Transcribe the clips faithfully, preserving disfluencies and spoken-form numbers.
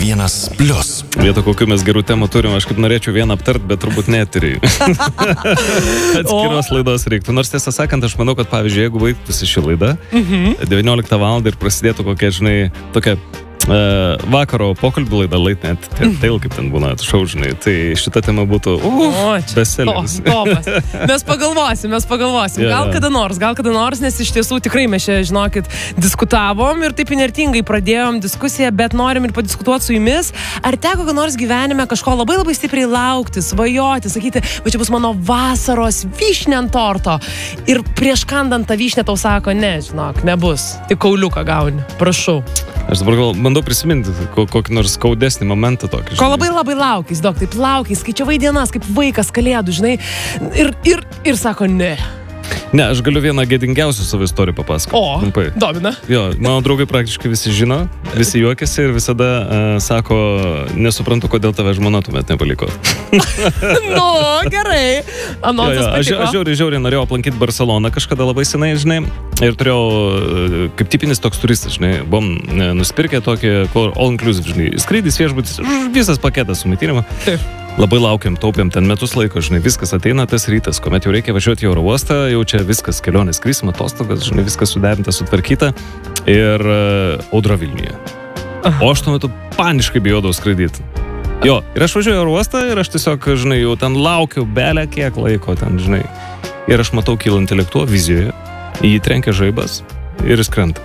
vienas plius. Vietą, kokių mes gerų temų turim, aš kaip norėčiau vieną aptart, bet turbūt neteriai. Atskiros laidos reiktų. Nors tiesą sakant, aš manau, kad pavyzdžiui, jeigu baigtųsi ši laida, mhm. devynioliktą valandą ir prasidėtų kokia, žinai, tokia Uh, vakaro pokalbių laida Late Night Tail, kaip ten būna šou, žinai, tai šita tema būtų uh, bestselleris. Topas. Mes pagalvosim, mes pagalvosim. Yeah, gal yeah. kada nors, gal kada nors, nes iš tiesų tikrai mes čia, žinokit, diskutavom ir taip inertingai pradėjom diskusiją, bet norim ir padiskutuoti su jumis. Ar teko kada nors gyvenime kažko labai labai stipriai laukti, svajoti, sakyti, va čia bus mano vasaros vyšnė ant torto. Ir prieš kandant tą vyšnę tau sako, ne, žinok, nebus. Tik kauliuką gauni. Prašau. Aš dabar gal bandau prisiminti kokį nors skaudesnį momentą tokį. Žinai. Ko labai labai laukis, dok, taip laukis, skaičiavai dienas, kaip vaikas kalėdų, žinai, ir, ir, ir sako, ne. Ne, aš galiu vieną gėdingiausių savo istoriją papasakoti. O, trumpai. Domina. Jo, mano draugai praktiškai visi žino, visi juokiasi ir visada uh, sako, nesuprantu, kodėl tave žmona tuomet nepaliko. Nu, gerai. Anonsas patiko. Aš, aš žiauriai, žiauriai norėjau aplankyti Barceloną kažkada labai senai, žinai, ir turėjau, kaip tipinis toks turistas, žinai, buvom nusipirkę tokį all inclusive, žinai, skrydis, viešbutis, visas paketas su maitinimo. Taip. Labai laukiam, taupėm ten metus laiko, žinai, viskas ateina tas rytas, kuomet jau reikia važiuoti į oro uostą, jau čia viskas, kelionės, skrisim, atostogas, žinai, viskas suderinta, sutvarkyta ir uh, audra Vilniuje. O aš tuo metu paniškai bijodavau skraidyti. Jo, ir aš važiuoju į oro uostą ir aš tiesiog, žinai, jau ten laukiu belę kiek laiko ten, žinai. Ir aš matau kylant lėktuvo vizijoje, į jį trenkia žaibas ir jis krenta.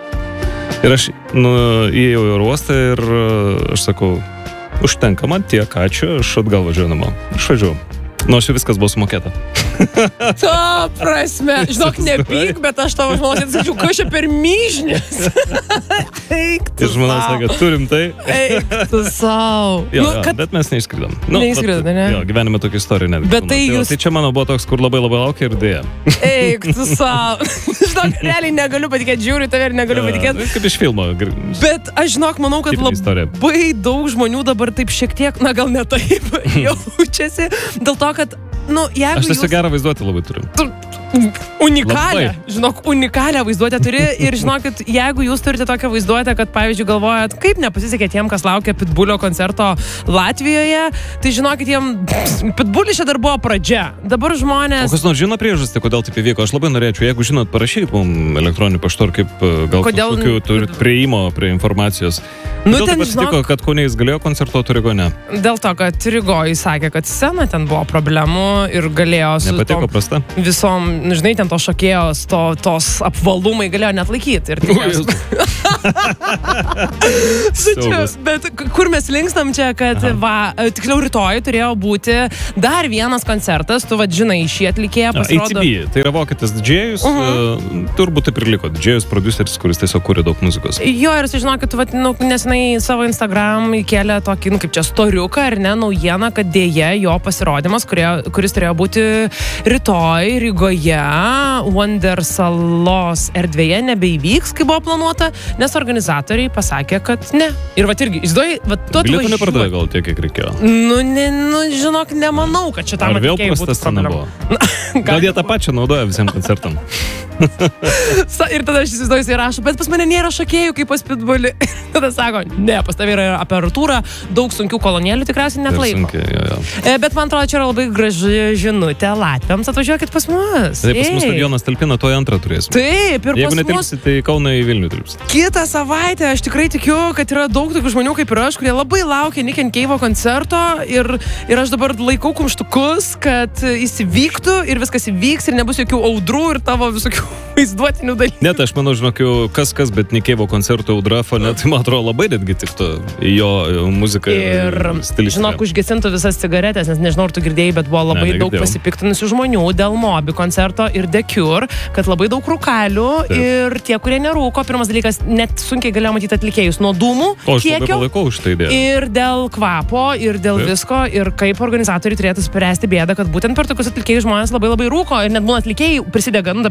Ir aš, nu, įėjau į oro uostą ir uh, aš sakau, užtenka man tiek, ačiū, aš atgal važiuoju namo. Aš važiuoju. Nors jau viskas buvo sumokėta. To prasme, žinok, nepyk, bet aš tavo žmonos atsakyčiau, kas čia per myžnis. Eik tu savo. Ir žmona sakė, turim tai. Eik tu savo. Jo, nu, jo, kad... bet mes neišskridom. Nu, neišskridom, ne? Jo, gyvenime tokia istorija netgi. Bet tai jūs... Tai čia mano buvo toks, kur labai labai laukia ir dėja. Eik tu savo. Žinok, realiai negaliu patikėti, žiūriu tave ir negaliu patikėti. Kaip iš filmo. Bet aš, žinok, manau, kad labai daug žmonių dabar taip šiek tiek, na gal ne taip, jaučiasi. Dėl to, kad, nu, jeigu aš tiesiog jūs... gerą vaizduotę labai turiu. Unikalią, žinok, unikalią vaizduotę turi ir žinokit, jeigu jūs turite tokią vaizduotę, kad, pavyzdžiui, galvojat, kaip nepasisekė tiem, kas laukia Pitbullio koncerto Latvijoje, tai žinokit, jiem Pitbullis čia dar buvo pradžia. Dabar žmonės... O kas nors žino priežastį, kodėl taip įvyko? Aš labai norėčiau, jeigu žinot, parašykit mums elektroniniu paštu, ar kaip gal kodėl... kokių turit prieimo prie informacijos. Nu, kodėl taip atsitiko, žinok... kad Kaune jis galėjo koncertuoti, Rygoje ne? Dėl to, kad Rygoje sakė, kad scena ten buvo problemų ir galėjo su nepatiko, tom prasta? Visom, žinai, ten to šokėjos, to, tos apvalumai galėjo net laikyti. Ir tikriausiai... Bet kur mes linkstam čia, kad Aha. va, tikliau rytoj turėjo būti dar vienas koncertas, tu vad žinai, šį atlikėją pasirodo. A T B, tai yra vokietis didžėjus, uh-huh. uh, turbūt taip ir liko, didžėjus produceris, kuris tiesiog kūrė daug muzikos. Jo, ir jis, žinokit, vat, nu, nesenai savo Instagram įkėlė tokį, nu, kaip čia storiuką, ar ne, naujieną, kad dėja jo pasirodymas, kurie, kuris turėjo būti rytoj Rygoje, Wonder salos erdvėje nebeįvyks, kaip buvo planuota, nes organizatoriai pasakė, kad ne. Ir vat irgi, įsivaizduoji, vat tu atvažiuoji. Bilietų nepardavė gal tiek, kiek reikėjo. Nu, ne, nu, žinok, nemanau, kad šitam atlikėjai būtų problema. Gal jie tą pačią naudoja visiems koncertam. Ir tada aš įsivaizduoju, jis rašo, bet pas mane nėra šokėjų kaip pas Pitbullį. Tada sako, ne, pas tavai yra aparatūra, daug sunkių kolonėlių tikriausiai net laiko. Sunkiai, jo, jo. Bet man atrodo, čia yra labai graži žinutė latviams, atvažiuokit pas mus. Taip, pas mus stadionas talpina, to antrą turėsim. Taip, ir jeigu pas netilpsi, mus... tai Kauną į Vilnių tilpsi. Kitą savaitę aš tikrai tikiu, kad yra daug tokių žmonių kaip ir aš, kurie labai laukia Nick and Cave'o koncerto ir, ir aš dabar laikau kumštukus, kad jis įvyktų ir viskas įvyks ir nebus jokių audrų ir tavo visokių vaizduotinių dalykų. Net aš manau, žinok, kas kas, bet Nick Cave'o koncerto audra fone, tai man atrodo labai netgi tiktų jo muziką ir stilistiką. Žinok, užgesintų visas cigaretės, nes nežinau, ar tu girdėjai, bet buvo labai ne, daug pasipiktinusių žmonių dėl Moby koncerto ir The Cure, kad labai daug rūkalių. Taip. Ir tie, kurie nerūko, pirmas dalykas, net sunkiai galėjo matyti atlikėjus nuo dūmų o, aš kiekio. Labai palaikau už tai idėją. Ir dėl kvapo, ir dėl Taip. Visko, ir kaip organizatoriai turėtų spręsti bėdą, kad būtent per tokius atlikėjus žmonės labai labai rūko ir net būna atlikėjai prisidega, nu, ta prasme, cigaretės.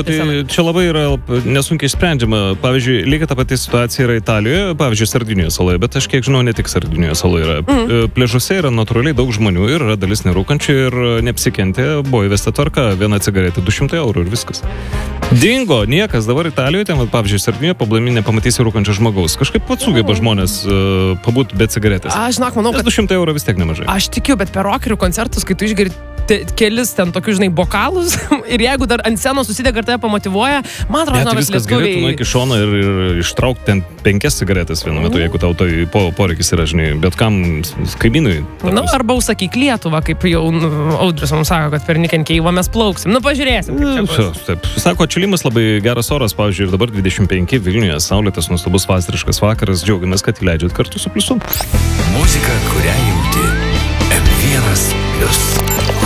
tai čia labai yra nesunkiai sprendžiama. Pavyzdžiui, lygiai ta pati situacija yra Italijoje, pavyzdžiui, Sardinijos saloje, bet aš kiek žinau, ne tik Sardinijos saloje yra. Mm. Pliažuose yra natūraliai daug žmonių ir yra dalis nerūkančių ir neapsikentė, buvo įvesta tvarka, viena cigaretė du šimtai eurų ir viskas. Dingo, niekas dabar Italijoje, ten, pavyzdžiui, Sardinijoje pablami nepamatysi rūkančio žmogaus. Kažkaip pats sugeba žmonės uh, pabūt be cigaretės. Aš žinok, manau, kad du šimtai eurų vis tiek nemažai. Aš tikiu, bet per rokerių koncertus, kai tu išgeri te, kelis ten tokius, žinai, bokalus ir jeigu dar ant scenos susidega ir tave pamotyvuoja, man atrodo, ja, tai viskas gerai, tu nueik iš šono ir, ir ištrauk ten penkias cigaretės vienu metu, mm. jeigu tau tai po, poreikis yra, žinai, bet kam kaimynui. Na, arba užsakyk Lietuvą, kaip jau Audrius mums sako, kad per Nikenkeivą mes plauksim. Nu, pažiūrėsim. Taip, sako, atšilimas labai geras oras, pavyzdžiui, ir dabar dvidešimt penki Vilniuje, saulėtas, nuostabus vasariškas vakaras, džiaugiamės, kad įleidžiat kartu su Pliusu. Muzika, kurią jauti. M vienas plius.